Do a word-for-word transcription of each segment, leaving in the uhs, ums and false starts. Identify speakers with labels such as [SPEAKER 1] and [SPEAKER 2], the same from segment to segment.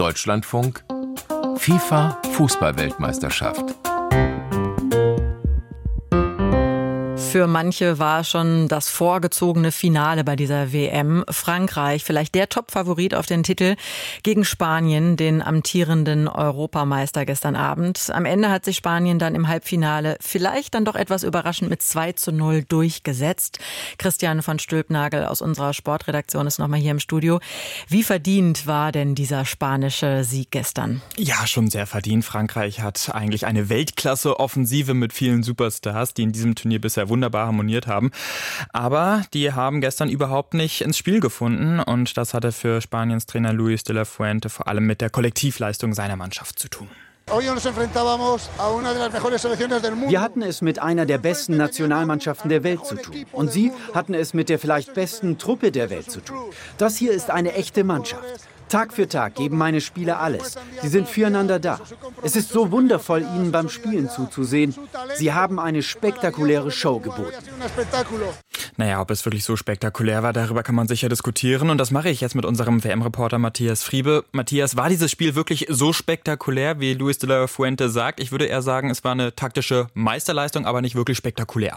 [SPEAKER 1] Deutschlandfunk FIFA Fußball-Weltmeisterschaft.
[SPEAKER 2] Für manche war schon das vorgezogene Finale bei dieser W M. Frankreich, vielleicht der Top-Favorit auf den Titel, gegen Spanien, den amtierenden Europameister gestern Abend. Am Ende hat sich Spanien dann im Halbfinale vielleicht dann doch etwas überraschend mit zwei zu null durchgesetzt. Christian von Stülpnagel aus unserer Sportredaktion ist nochmal hier im Studio. Wie verdient war denn dieser spanische Sieg gestern?
[SPEAKER 3] Ja, schon sehr verdient. Frankreich hat eigentlich eine Weltklasse-Offensive mit vielen Superstars, die in diesem Turnier bisher wunderbar harmoniert haben. Aber die haben gestern überhaupt nicht ins Spiel gefunden und das hatte für Spaniens Trainer Luis de la Fuente vor allem mit der Kollektivleistung seiner Mannschaft zu tun.
[SPEAKER 4] Wir hatten es mit einer der besten Nationalmannschaften der Welt zu tun. Und sie hatten es mit der vielleicht besten Truppe der Welt zu tun. Das hier ist eine echte Mannschaft. Tag für Tag geben meine Spieler alles. Sie sind füreinander da. Es ist so wundervoll, ihnen beim Spielen zuzusehen. Sie haben eine spektakuläre Show geboten.
[SPEAKER 3] Naja, ob es wirklich so spektakulär war, darüber kann man sicher diskutieren. Und das mache ich jetzt mit unserem W M-Reporter Matthias Friebe. Matthias, war dieses Spiel wirklich so spektakulär, wie Luis de la Fuente sagt? Ich würde eher sagen, es war eine taktische Meisterleistung, aber nicht wirklich spektakulär.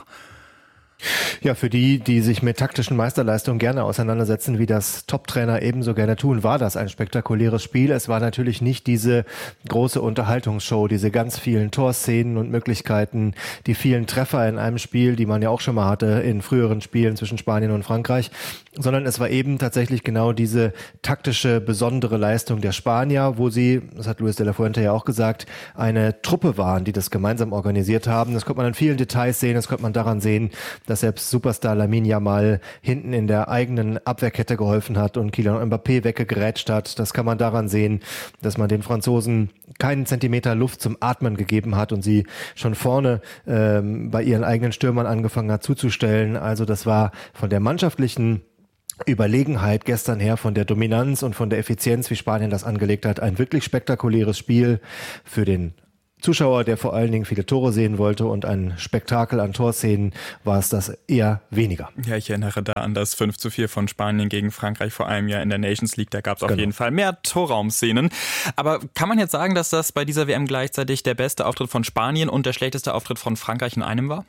[SPEAKER 5] Ja, für die, die sich mit taktischen Meisterleistungen gerne auseinandersetzen, wie das Top-Trainer ebenso gerne tun, war das ein spektakuläres Spiel. Es war natürlich nicht diese große Unterhaltungsshow, diese ganz vielen Torszenen und Möglichkeiten, die vielen Treffer in einem Spiel, die man ja auch schon mal hatte in früheren Spielen zwischen Spanien und Frankreich, sondern es war eben tatsächlich genau diese taktische, besondere Leistung der Spanier, wo sie, das hat Luis de la Fuente ja auch gesagt, eine Truppe waren, die das gemeinsam organisiert haben. Das konnte man in vielen Details sehen, das konnte man daran sehen, dass selbst Superstar Lamine Yamal hinten in der eigenen Abwehrkette geholfen hat und Kylian Mbappé weggegrätscht hat. Das kann man daran sehen, dass man den Franzosen keinen Zentimeter Luft zum Atmen gegeben hat und sie schon vorne ähm, bei ihren eigenen Stürmern angefangen hat zuzustellen. Also das war von der mannschaftlichen Überlegenheit gestern her, von der Dominanz und von der Effizienz, wie Spanien das angelegt hat, ein wirklich spektakuläres Spiel für den Zuschauer, der vor allen Dingen viele Tore sehen wollte und ein Spektakel an Torszenen, war es das eher weniger.
[SPEAKER 3] Ja, ich erinnere da an das fünf zu vier von Spanien gegen Frankreich vor einem Jahr in der Nations League. Da gab es auf genau. jeden Fall mehr Torraumszenen. Aber kann man jetzt sagen, dass das bei dieser W M gleichzeitig der beste Auftritt von Spanien und der schlechteste Auftritt von Frankreich in einem war?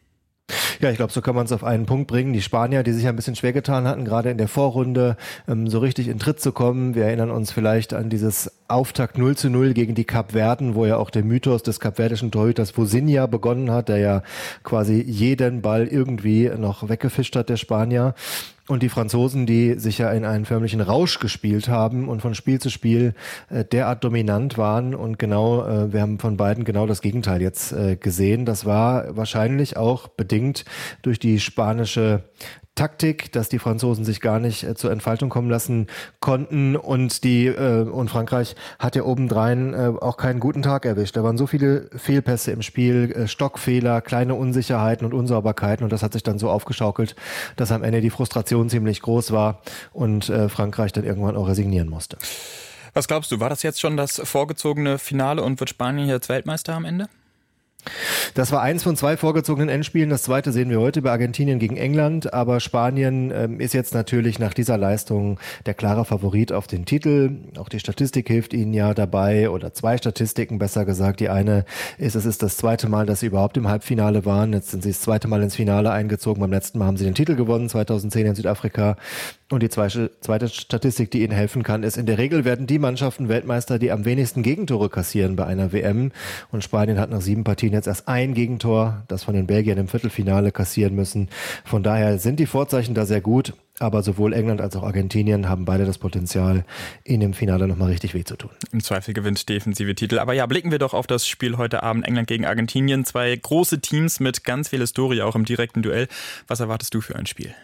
[SPEAKER 5] Ja, ich glaube, so kann man es auf einen Punkt bringen. Die Spanier, die sich ein bisschen schwer getan hatten, gerade in der Vorrunde ähm, so richtig in Tritt zu kommen. Wir erinnern uns vielleicht an dieses Auftakt null zu null gegen die Kapverden, wo ja auch der Mythos des kapverdischen Torhüters Vozinha begonnen hat, der ja quasi jeden Ball irgendwie noch weggefischt hat, der Spanier. Und die Franzosen, die sich ja in einen förmlichen Rausch gespielt haben und von Spiel zu Spiel äh, derart dominant waren. Und genau, äh, wir haben von beiden genau das Gegenteil jetzt äh, gesehen. Das war wahrscheinlich auch bedingt durch die spanische Taktik, dass die Franzosen sich gar nicht äh, zur Entfaltung kommen lassen konnten und die äh, und Frankreich hat ja obendrein äh, auch keinen guten Tag erwischt. Da waren so viele Fehlpässe im Spiel, äh, Stockfehler, kleine Unsicherheiten und Unsauberkeiten und das hat sich dann so aufgeschaukelt, dass am Ende die Frustration ziemlich groß war und äh, Frankreich dann irgendwann auch resignieren musste.
[SPEAKER 3] Was glaubst du, war das jetzt schon das vorgezogene Finale und wird Spanien jetzt Weltmeister am Ende?
[SPEAKER 5] Das war eins von zwei vorgezogenen Endspielen. Das zweite sehen wir heute bei Argentinien gegen England. Aber Spanien ähm, ist jetzt natürlich nach dieser Leistung der klare Favorit auf den Titel. Auch die Statistik hilft ihnen ja dabei oder zwei Statistiken besser gesagt. Die eine ist, es ist das zweite Mal, dass sie überhaupt im Halbfinale waren. Jetzt sind sie das zweite Mal ins Finale eingezogen. Beim letzten Mal haben sie den Titel gewonnen, zweitausendzehn in Südafrika. Und die zweite Statistik, die ihnen helfen kann, ist, in der Regel werden die Mannschaften Weltmeister, die am wenigsten Gegentore kassieren bei einer W M. Und Spanien hat nach sieben Partien jetzt erst ein Gegentor, das von den Belgiern im Viertelfinale kassieren müssen. Von daher sind die Vorzeichen da sehr gut. Aber sowohl England als auch Argentinien haben beide das Potenzial, ihnen im Finale nochmal richtig weh zu tun.
[SPEAKER 3] Im Zweifel gewinnt defensive Titel. Aber ja, blicken wir doch auf das Spiel heute Abend. England gegen Argentinien. Zwei große Teams mit ganz viel Historie, auch im direkten Duell. Was erwartest du für ein Spiel?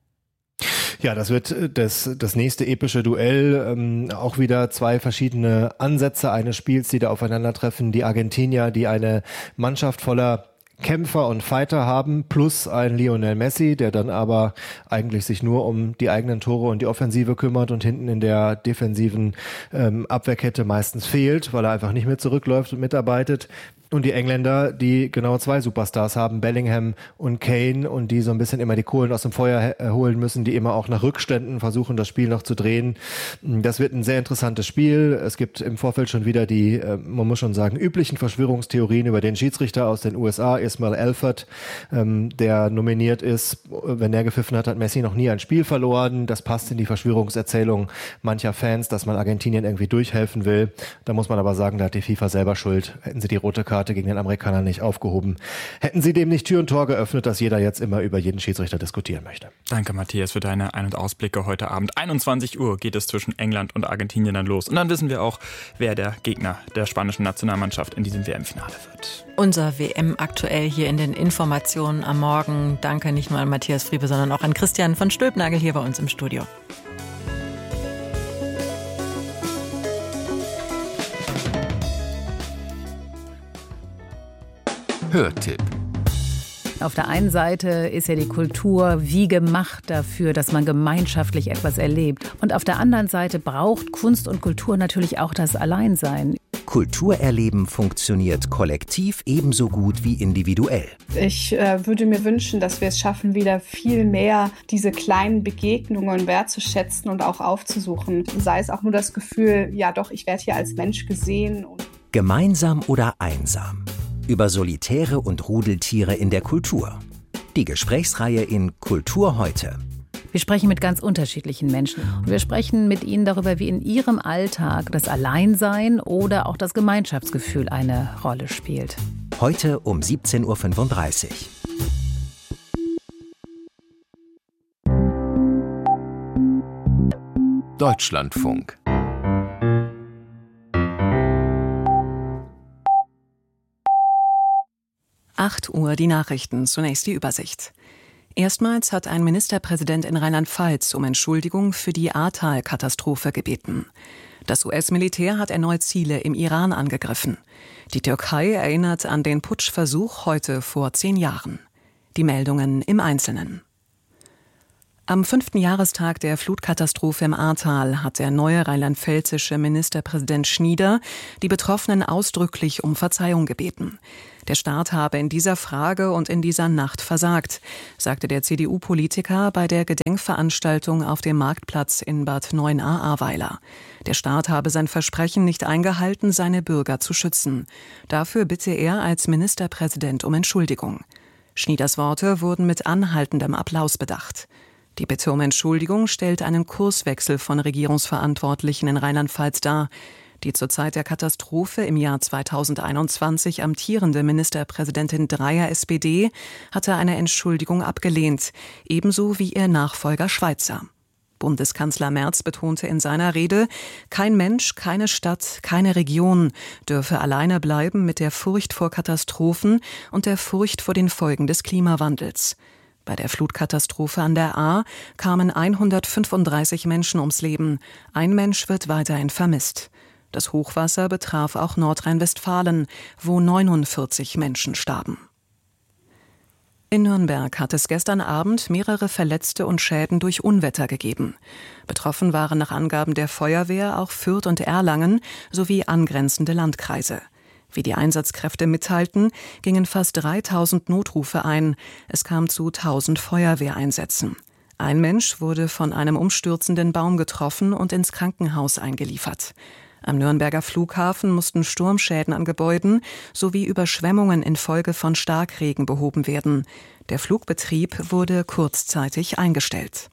[SPEAKER 5] Ja, das wird das, das nächste epische Duell. Ähm, auch wieder zwei verschiedene Ansätze eines Spiels, die da aufeinandertreffen. Die Argentinier, die eine Mannschaft voller Kämpfer und Fighter haben, plus ein Lionel Messi, der dann aber eigentlich sich nur um die eigenen Tore und die Offensive kümmert und hinten in der defensiven ähm, Abwehrkette meistens fehlt, weil er einfach nicht mehr zurückläuft und mitarbeitet. Und die Engländer, die genau zwei Superstars haben, Bellingham und Kane, und die so ein bisschen immer die Kohlen aus dem Feuer holen müssen, die immer auch nach Rückständen versuchen, das Spiel noch zu drehen. Das wird ein sehr interessantes Spiel. Es gibt im Vorfeld schon wieder die, man muss schon sagen, üblichen Verschwörungstheorien über den Schiedsrichter aus den U S A, Ismail Elfert, der nominiert ist. Wenn er gepfiffen hat, hat Messi noch nie ein Spiel verloren. Das passt in die Verschwörungserzählung mancher Fans, dass man Argentinien irgendwie durchhelfen will. Da muss man aber sagen, da hat die FIFA selber Schuld. Hätten sie die rote Karte gegen den Amerikaner nicht aufgehoben. Hätten sie dem nicht Tür und Tor geöffnet, dass jeder jetzt immer über jeden Schiedsrichter diskutieren möchte.
[SPEAKER 3] Danke, Matthias, für deine Ein- und Ausblicke heute Abend. einundzwanzig Uhr geht es zwischen England und Argentinien dann los. Und dann wissen wir auch, wer der Gegner der spanischen Nationalmannschaft in diesem W M-Finale wird.
[SPEAKER 2] Unser W M aktuell hier in den Informationen am Morgen. Danke nicht nur an Matthias Friebe, sondern auch an Christian von Stülpnagel hier bei uns im Studio.
[SPEAKER 1] Hörtipp.
[SPEAKER 6] Auf der einen Seite ist ja die Kultur wie gemacht dafür, dass man gemeinschaftlich etwas erlebt. Und auf der anderen Seite braucht Kunst und Kultur natürlich auch das Alleinsein.
[SPEAKER 7] Kulturerleben funktioniert kollektiv ebenso gut wie individuell.
[SPEAKER 8] Ich äh, würde mir wünschen, dass wir es schaffen, wieder viel mehr diese kleinen Begegnungen wertzuschätzen und auch aufzusuchen. Sei es auch nur das Gefühl, ja doch, ich werde hier als Mensch gesehen.
[SPEAKER 7] Gemeinsam oder einsam. Über Solitäre und Rudeltiere in der Kultur. Die Gesprächsreihe in Kultur heute.
[SPEAKER 6] Wir sprechen mit ganz unterschiedlichen Menschen. Und wir sprechen mit ihnen darüber, wie in ihrem Alltag das Alleinsein oder auch das Gemeinschaftsgefühl eine Rolle spielt.
[SPEAKER 7] Heute um siebzehn Uhr fünfunddreißig.
[SPEAKER 1] Deutschlandfunk.
[SPEAKER 9] acht Uhr die Nachrichten, zunächst die Übersicht. Erstmals hat ein Ministerpräsident in Rheinland-Pfalz um Entschuldigung für die Ahrtal-Katastrophe gebeten. Das U S-Militär hat erneut Ziele im Iran angegriffen. Die Türkei erinnert an den Putschversuch heute vor zehn Jahren. Die Meldungen im Einzelnen. Am fünften Jahrestag der Flutkatastrophe im Ahrtal hat der neue rheinland-pfälzische Ministerpräsident Schnieder die Betroffenen ausdrücklich um Verzeihung gebeten. Der Staat habe in dieser Frage und in dieser Nacht versagt, sagte der C D U-Politiker bei der Gedenkveranstaltung auf dem Marktplatz in Bad Neuenahr-Ahrweiler. Der Staat habe sein Versprechen nicht eingehalten, seine Bürger zu schützen. Dafür bitte er als Ministerpräsident um Entschuldigung. Schnieders Worte wurden mit anhaltendem Applaus bedacht. Die Bitte um Entschuldigung stellt einen Kurswechsel von Regierungsverantwortlichen in Rheinland-Pfalz dar. Die zur Zeit der Katastrophe im Jahr zweitausendeinundzwanzig amtierende Ministerpräsidentin Dreyer S P D hatte eine Entschuldigung abgelehnt, ebenso wie ihr Nachfolger Schweizer. Bundeskanzler Merz betonte in seiner Rede, kein Mensch, keine Stadt, keine Region dürfe alleine bleiben mit der Furcht vor Katastrophen und der Furcht vor den Folgen des Klimawandels. Bei der Flutkatastrophe an der Ahr kamen hundertfünfunddreißig Menschen ums Leben. Ein Mensch wird weiterhin vermisst. Das Hochwasser betraf auch Nordrhein-Westfalen, wo neunundvierzig Menschen starben. In Nürnberg hat es gestern Abend mehrere Verletzte und Schäden durch Unwetter gegeben. Betroffen waren nach Angaben der Feuerwehr auch Fürth und Erlangen sowie angrenzende Landkreise. Wie die Einsatzkräfte mitteilten, gingen fast dreitausend Notrufe ein. Es kam zu tausend Feuerwehreinsätzen. Ein Mensch wurde von einem umstürzenden Baum getroffen und ins Krankenhaus eingeliefert. Am Nürnberger Flughafen mussten Sturmschäden an Gebäuden sowie Überschwemmungen infolge von Starkregen behoben werden. Der Flugbetrieb wurde kurzzeitig eingestellt.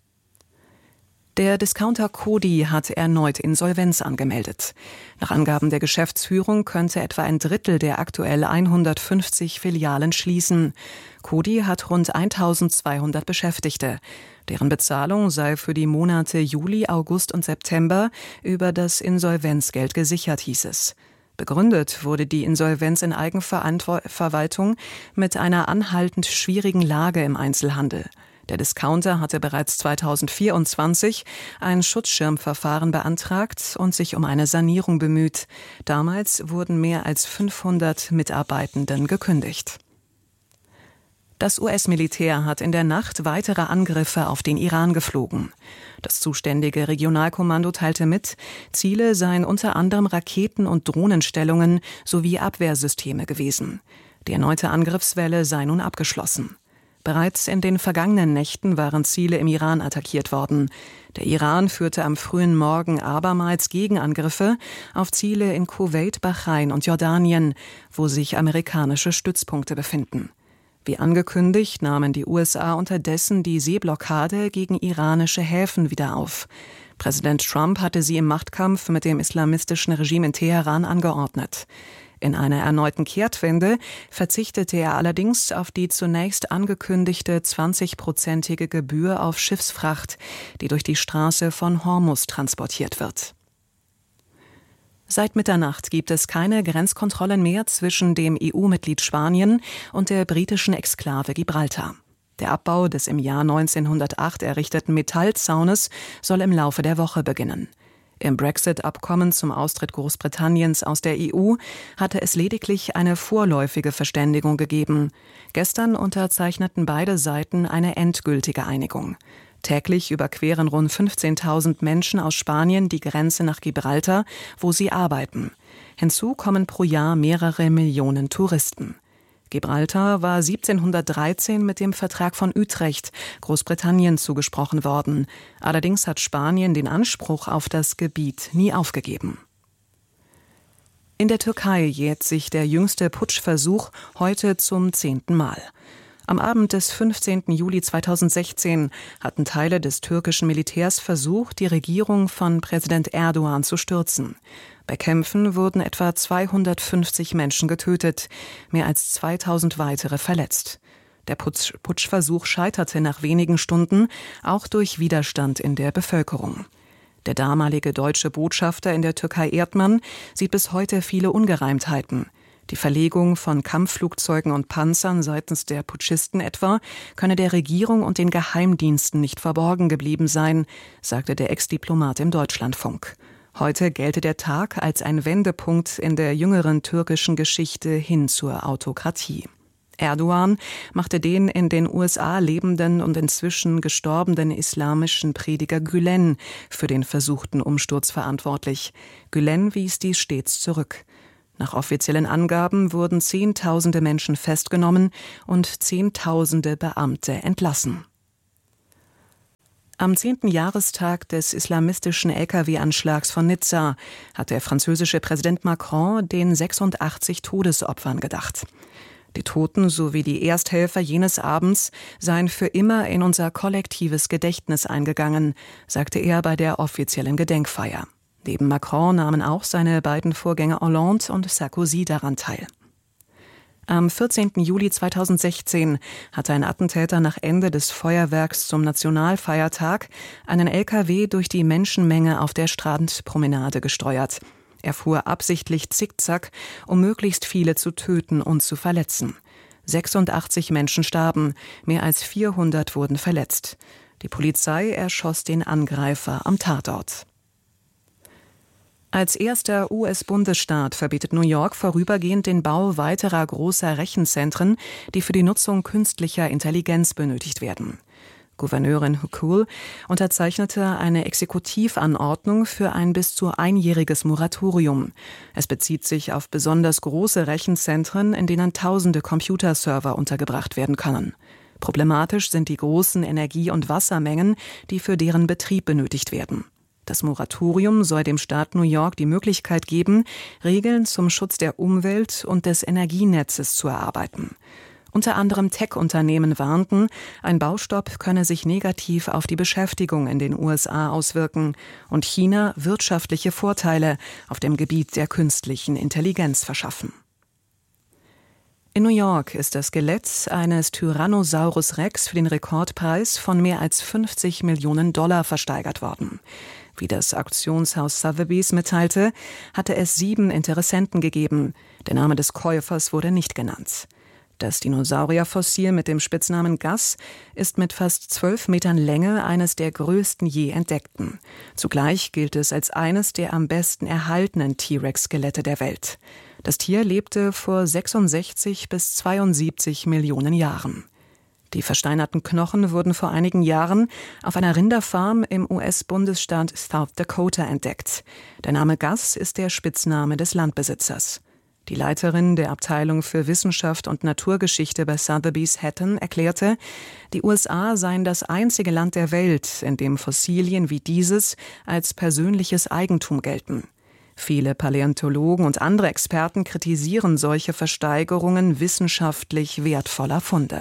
[SPEAKER 9] Der Discounter Coty hat erneut Insolvenz angemeldet. Nach Angaben der Geschäftsführung könnte etwa ein Drittel der aktuell hundertfünfzig Filialen schließen. Coty hat rund eintausendzweihundert Beschäftigte. Deren Bezahlung sei für die Monate Juli, August und September über das Insolvenzgeld gesichert, hieß es. Begründet wurde die Insolvenz in Eigenverwaltung mit einer anhaltend schwierigen Lage im Einzelhandel. Der Discounter hatte bereits zweitausendvierundzwanzig ein Schutzschirmverfahren beantragt und sich um eine Sanierung bemüht. Damals wurden mehr als fünfhundert Mitarbeitenden gekündigt. Das U S-Militär hat in der Nacht weitere Angriffe auf den Iran geflogen. Das zuständige Regionalkommando teilte mit, Ziele seien unter anderem Raketen- und Drohnenstellungen sowie Abwehrsysteme gewesen. Die erneute Angriffswelle sei nun abgeschlossen. Bereits in den vergangenen Nächten waren Ziele im Iran attackiert worden. Der Iran führte am frühen Morgen abermals Gegenangriffe auf Ziele in Kuwait, Bahrain und Jordanien, wo sich amerikanische Stützpunkte befinden. Wie angekündigt, nahmen die U S A unterdessen die Seeblockade gegen iranische Häfen wieder auf. Präsident Trump hatte sie im Machtkampf mit dem islamistischen Regime in Teheran angeordnet. In einer erneuten Kehrtwende verzichtete er allerdings auf die zunächst angekündigte zwanzigprozentige Gebühr auf Schiffsfracht, die durch die Straße von Hormuz transportiert wird. Seit Mitternacht gibt es keine Grenzkontrollen mehr zwischen dem E U-Mitglied Spanien und der britischen Exklave Gibraltar. Der Abbau des im Jahr neunzehnhundertacht errichteten Metallzaunes soll im Laufe der Woche beginnen. Im Brexit-Abkommen zum Austritt Großbritanniens aus der E U hatte es lediglich eine vorläufige Verständigung gegeben. Gestern unterzeichneten beide Seiten eine endgültige Einigung. Täglich überqueren rund fünfzehntausend Menschen aus Spanien die Grenze nach Gibraltar, wo sie arbeiten. Hinzu kommen pro Jahr mehrere Millionen Touristen. Gibraltar war siebzehnhundertdreizehn mit dem Vertrag von Utrecht Großbritannien zugesprochen worden. Allerdings hat Spanien den Anspruch auf das Gebiet nie aufgegeben. In der Türkei jährt sich der jüngste Putschversuch heute zum zehnten Mal. Am Abend des fünfzehnten Juli zweitausendsechzehn hatten Teile des türkischen Militärs versucht, die Regierung von Präsident Erdogan zu stürzen. Bei Kämpfen wurden etwa zweihundertfünfzig Menschen getötet, mehr als zweitausend weitere verletzt. Der Putsch, Putschversuch scheiterte nach wenigen Stunden, auch durch Widerstand in der Bevölkerung. Der damalige deutsche Botschafter in der Türkei Erdmann sieht bis heute viele Ungereimtheiten. Die Verlegung von Kampfflugzeugen und Panzern seitens der Putschisten etwa könne der Regierung und den Geheimdiensten nicht verborgen geblieben sein, sagte der Ex-Diplomat im Deutschlandfunk. Heute gelte der Tag als ein Wendepunkt in der jüngeren türkischen Geschichte hin zur Autokratie. Erdogan machte den in den U S A lebenden und inzwischen gestorbenen islamischen Prediger Gülen für den versuchten Umsturz verantwortlich. Gülen wies dies stets zurück. Nach offiziellen Angaben wurden Zehntausende Menschen festgenommen und Zehntausende Beamte entlassen. Am zehnten Jahrestag des islamistischen L K W-Anschlags von Nizza hat der französische Präsident Macron den sechsundachtzig Todesopfern gedacht. Die Toten sowie die Ersthelfer jenes Abends seien für immer in unser kollektives Gedächtnis eingegangen, sagte er bei der offiziellen Gedenkfeier. Neben Macron nahmen auch seine beiden Vorgänger Hollande und Sarkozy daran teil. Am vierzehnten Juli zweitausendsechzehn hatte ein Attentäter nach Ende des Feuerwerks zum Nationalfeiertag einen L K W durch die Menschenmenge auf der Strandpromenade gesteuert. Er fuhr absichtlich zickzack, um möglichst viele zu töten und zu verletzen. sechsundachtzig Menschen starben, mehr als vierhundert wurden verletzt. Die Polizei erschoss den Angreifer am Tatort. Als erster U S-Bundesstaat verbietet New York vorübergehend den Bau weiterer großer Rechenzentren, die für die Nutzung künstlicher Intelligenz benötigt werden. Gouverneurin Hochul unterzeichnete eine Exekutivanordnung für ein bis zu einjähriges Moratorium. Es bezieht sich auf besonders große Rechenzentren, in denen tausende Computerserver untergebracht werden können. Problematisch sind die großen Energie- und Wassermengen, die für deren Betrieb benötigt werden. Das Moratorium soll dem Staat New York die Möglichkeit geben, Regeln zum Schutz der Umwelt und des Energienetzes zu erarbeiten. Unter anderem Tech-Unternehmen warnten, ein Baustopp könne sich negativ auf die Beschäftigung in den U S A auswirken und China wirtschaftliche Vorteile auf dem Gebiet der künstlichen Intelligenz verschaffen. In New York ist das Skelett eines Tyrannosaurus Rex für den Rekordpreis von mehr als fünfzig Millionen Dollar versteigert worden. Wie das Auktionshaus Sotheby's mitteilte, hatte es sieben Interessenten gegeben. Der Name des Käufers wurde nicht genannt. Das Dinosaurierfossil mit dem Spitznamen Gus ist mit fast zwölf Metern Länge eines der größten je entdeckten. Zugleich gilt es als eines der am besten erhaltenen T-Rex-Skelette der Welt. Das Tier lebte vor sechsundsechzig bis zweiundsiebzig Millionen Jahren. Die versteinerten Knochen wurden vor einigen Jahren auf einer Rinderfarm im U S-Bundesstaat South Dakota entdeckt. Der Name Gus ist der Spitzname des Landbesitzers. Die Leiterin der Abteilung für Wissenschaft und Naturgeschichte bei Sotheby's Hatton erklärte, die U S A seien das einzige Land der Welt, in dem Fossilien wie dieses als persönliches Eigentum gelten. Viele Paläontologen und andere Experten kritisieren solche Versteigerungen wissenschaftlich wertvoller Funde.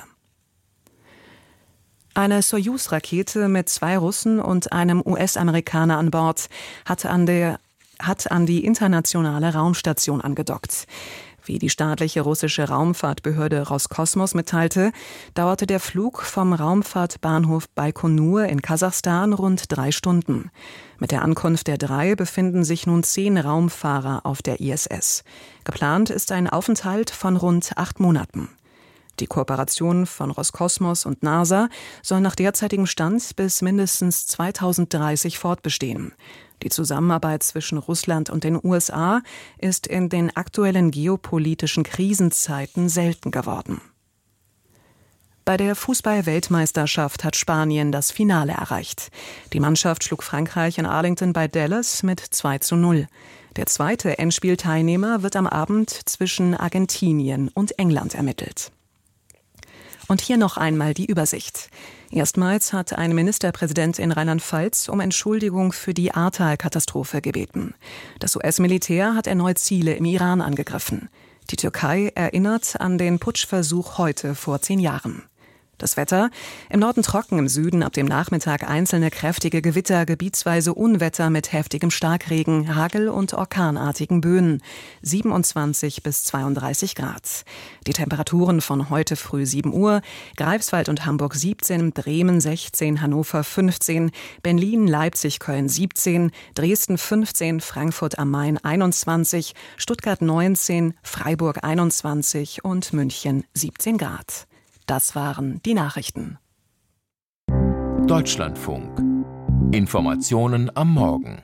[SPEAKER 9] Eine Sojus-Rakete mit zwei Russen und einem U S-Amerikaner an Bord hat an der hat an die internationale Raumstation angedockt. Wie die staatliche russische Raumfahrtbehörde Roskosmos mitteilte, dauerte der Flug vom Raumfahrtbahnhof Baikonur in Kasachstan rund drei Stunden. Mit der Ankunft der drei befinden sich nun zehn Raumfahrer auf der I S S. Geplant ist ein Aufenthalt von rund acht Monaten. Die Kooperation von Roskosmos und NASA soll nach derzeitigem Stand bis mindestens zweitausenddreißig fortbestehen. Die Zusammenarbeit zwischen Russland und den U S A ist in den aktuellen geopolitischen Krisenzeiten selten geworden. Bei der Fußball-Weltmeisterschaft hat Spanien das Finale erreicht. Die Mannschaft schlug Frankreich in Arlington bei Dallas mit zwei zu null. Der zweite Endspielteilnehmer wird am Abend zwischen Argentinien und England ermittelt. Und hier noch einmal die Übersicht. Erstmals hat ein Ministerpräsident in Rheinland-Pfalz um Entschuldigung für die Ahrtal-Katastrophe gebeten. Das U S-Militär hat erneut Ziele im Iran angegriffen. Die Türkei erinnert an den Putschversuch heute vor zehn Jahren. Das Wetter: im Norden trocken, im Süden ab dem Nachmittag einzelne kräftige Gewitter, gebietsweise Unwetter mit heftigem Starkregen, Hagel und orkanartigen Böen. siebenundzwanzig bis zweiunddreißig Grad. Die Temperaturen von heute früh sieben Uhr: Greifswald und Hamburg siebzehn, Bremen sechzehn, Hannover fünfzehn, Berlin, Leipzig, Köln siebzehn, Dresden fünfzehn, Frankfurt am Main einundzwanzig, Stuttgart neunzehn, Freiburg einundzwanzig und München siebzehn Grad. Das waren die Nachrichten.
[SPEAKER 1] Deutschlandfunk. Informationen am Morgen.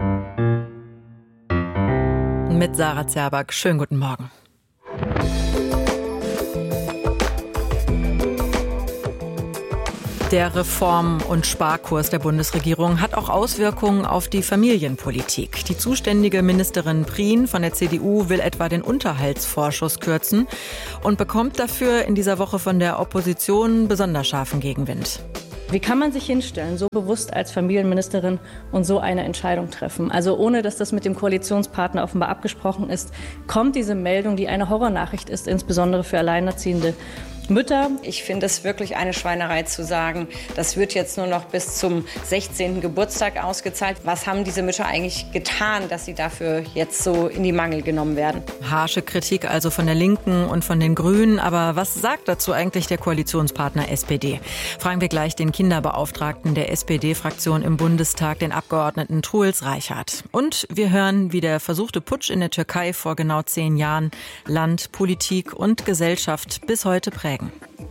[SPEAKER 2] Mit Sarah Zerback. Schönen guten Morgen. Der Reform- und Sparkurs der Bundesregierung hat auch Auswirkungen auf die Familienpolitik. Die zuständige Ministerin Prien von der C D U will etwa den Unterhaltsvorschuss kürzen und bekommt dafür in dieser Woche von der Opposition besonders scharfen Gegenwind.
[SPEAKER 10] Wie kann man sich hinstellen, so bewusst als Familienministerin und so eine Entscheidung treffen? Also ohne, dass das mit dem Koalitionspartner offenbar abgesprochen ist, kommt diese Meldung, die eine Horrornachricht ist, insbesondere für alleinerziehende Mütter.
[SPEAKER 11] Ich finde es wirklich eine Schweinerei zu sagen, das wird jetzt nur noch bis zum sechzehnten Geburtstag ausgezahlt. Was haben diese Mütter eigentlich getan, dass sie dafür jetzt so in die Mangel genommen werden?
[SPEAKER 2] Harsche Kritik also von der Linken und von den Grünen. Aber was sagt dazu eigentlich der Koalitionspartner S P D? Fragen wir gleich den Kinderbeauftragten der S P D-Fraktion im Bundestag, den Abgeordneten Truls Reichert. Und wir hören, wie der versuchte Putsch in der Türkei vor genau zehn Jahren Land, Politik und Gesellschaft bis heute prägen.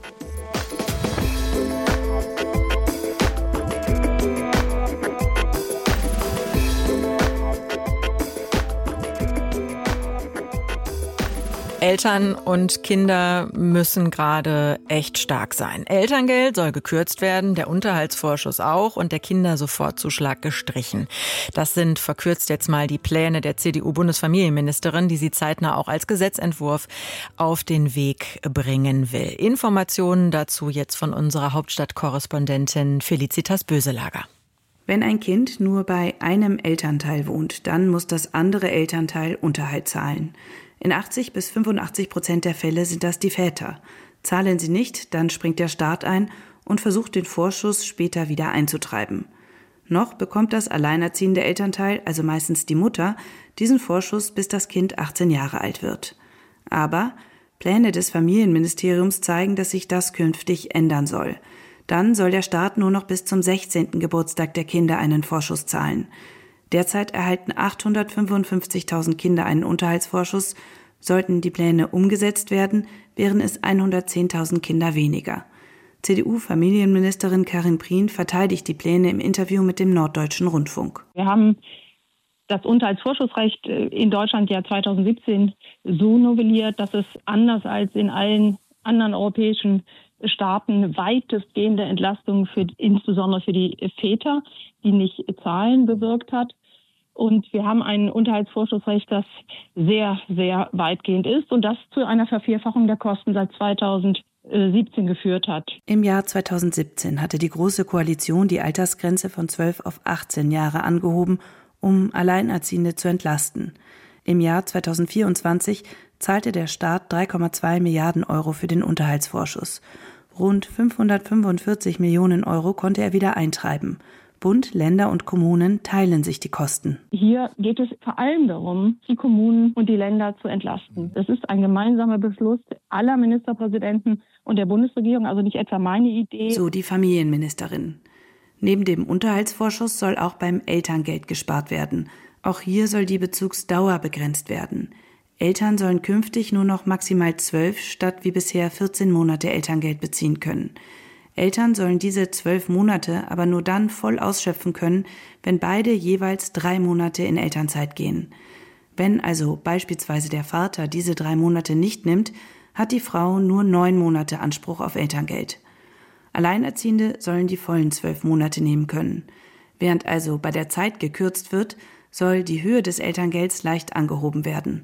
[SPEAKER 2] Eltern und Kinder müssen gerade echt stark sein. Elterngeld soll gekürzt werden, der Unterhaltsvorschuss auch und der Kindersofortzuschlag gestrichen. Das sind verkürzt jetzt mal die Pläne der C D U-Bundesfamilienministerin, die sie zeitnah auch als Gesetzentwurf auf den Weg bringen will. Informationen dazu jetzt von unserer Hauptstadtkorrespondentin Felicitas Böselager.
[SPEAKER 12] Wenn ein Kind nur bei einem Elternteil wohnt, dann muss das andere Elternteil Unterhalt zahlen. In achtzig bis fünfundachtzig Prozent der Fälle sind das die Väter. Zahlen sie nicht, dann springt der Staat ein und versucht den Vorschuss später wieder einzutreiben. Noch bekommt das alleinerziehende Elternteil, also meistens die Mutter, diesen Vorschuss, bis das Kind achtzehn Jahre alt wird. Aber Pläne des Familienministeriums zeigen, dass sich das künftig ändern soll. Dann soll der Staat nur noch bis zum sechzehnten Geburtstag der Kinder einen Vorschuss zahlen. Derzeit erhalten achthundertfünfundfünfzigtausend Kinder einen Unterhaltsvorschuss. Sollten die Pläne umgesetzt werden, wären es hundertzehntausend Kinder weniger. C D U-Familienministerin Karin Prien verteidigt die Pläne im Interview mit dem Norddeutschen Rundfunk.
[SPEAKER 13] Wir haben das Unterhaltsvorschussrecht in Deutschland ja zweitausendsiebzehn so novelliert, dass es anders als in allen anderen europäischen Staaten weitestgehende Entlastungen für, insbesondere für die Väter, die nicht zahlen, bewirkt hat. Und wir haben ein Unterhaltsvorschussrecht, das sehr, sehr weitgehend ist und das zu einer Vervierfachung der Kosten seit zweitausendsiebzehn geführt hat.
[SPEAKER 12] Im Jahr zweitausendsiebzehn hatte die Große Koalition die Altersgrenze von zwölf auf achtzehn Jahre angehoben, um Alleinerziehende zu entlasten. Im Jahr zweitausendvierundzwanzig zahlte der Staat drei Komma zwei Milliarden Euro für den Unterhaltsvorschuss. Rund fünfhundertfünfundvierzig Millionen Euro konnte er wieder eintreiben. Bund, Länder und Kommunen teilen sich die Kosten.
[SPEAKER 13] Hier geht es vor allem darum, die Kommunen und die Länder zu entlasten. Das ist ein gemeinsamer Beschluss aller Ministerpräsidenten und der Bundesregierung, also nicht etwa meine Idee.
[SPEAKER 12] So die Familienministerin. Neben dem Unterhaltsvorschuss soll auch beim Elterngeld gespart werden. Auch hier soll die Bezugsdauer begrenzt werden. Eltern sollen künftig nur noch maximal zwölf statt wie bisher vierzehn Monate Elterngeld beziehen können. Eltern sollen diese zwölf Monate aber nur dann voll ausschöpfen können, wenn beide jeweils drei Monate in Elternzeit gehen. Wenn also beispielsweise der Vater diese drei Monate nicht nimmt, hat die Frau nur neun Monate Anspruch auf Elterngeld. Alleinerziehende sollen die vollen zwölf Monate nehmen können. Während also bei der Zeit gekürzt wird, soll die Höhe des Elterngelds leicht angehoben werden.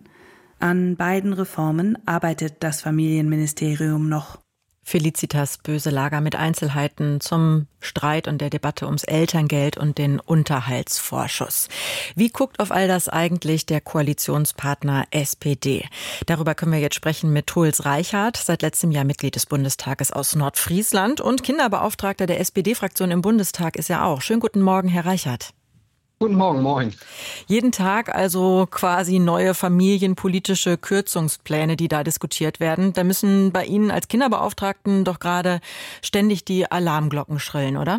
[SPEAKER 12] An beiden Reformen arbeitet das Familienministerium noch.
[SPEAKER 2] Felicitas Böselager mit Einzelheiten zum Streit und der Debatte ums Elterngeld und den Unterhaltsvorschuss. Wie guckt auf all das eigentlich der Koalitionspartner S P D? Darüber können wir jetzt sprechen mit Truls Reichert, seit letztem Jahr Mitglied des Bundestages aus Nordfriesland und Kinderbeauftragter der S P D-Fraktion im Bundestag ist er auch. Schönen guten Morgen, Herr Reichert.
[SPEAKER 14] Guten Morgen, moin.
[SPEAKER 2] Jeden Tag also quasi neue familienpolitische Kürzungspläne, die da diskutiert werden. Da müssen bei Ihnen als Kinderbeauftragten doch gerade ständig die Alarmglocken schrillen, oder?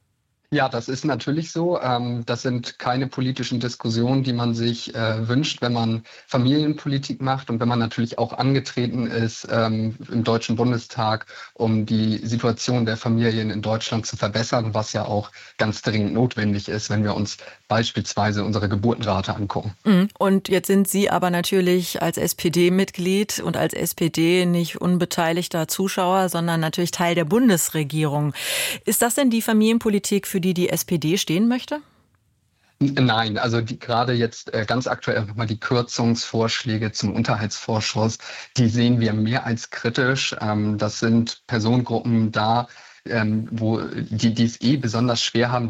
[SPEAKER 14] Ja, das ist natürlich so. Das sind keine politischen Diskussionen, die man sich äh, wünscht, wenn man Familienpolitik macht und wenn man natürlich auch angetreten ist ähm, im Deutschen Bundestag, um die Situation der Familien in Deutschland zu verbessern, was ja auch ganz dringend notwendig ist, wenn wir uns beispielsweise unsere Geburtenrate angucken.
[SPEAKER 2] Und jetzt sind Sie aber natürlich als S P D-Mitglied und als S P D nicht unbeteiligter Zuschauer, sondern natürlich Teil der Bundesregierung. Ist das denn die Familienpolitik, für die die S P D stehen möchte?
[SPEAKER 14] Nein, also die, gerade jetzt äh, ganz aktuell nochmal die Kürzungsvorschläge zum Unterhaltsvorschuss, die sehen wir mehr als kritisch. Ähm, das sind Personengruppen da, ähm, wo die, die es eh besonders schwer haben,